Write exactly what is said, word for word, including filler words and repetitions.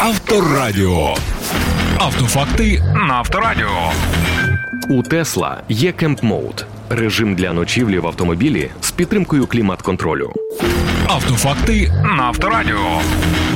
Авторадіо. Автофакти на Авторадіо. У Tesla є Camp Mode – режим для ночівлі в автомобілі з підтримкою клімат-контролю. Автофакти на Авторадіо.